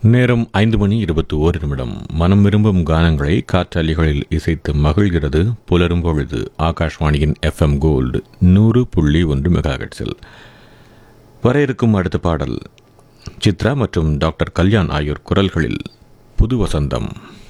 நேரம் 5:21. மனம் விரும்பும் கானங்களை காற்றாலிகளில் இசைத்து மகிழ்கிறது புலரும் பொழுது. ஆகாஷ்வாணியின் FM கோல்டு 100.1 மெகாஹெர்ட்ஸில் வர இருக்கும் அடுத்த பாடல் சித்ரா மற்றும் டாக்டர் கல்யாண் ஆகியோர் குரல்களில் புது வசந்தம்.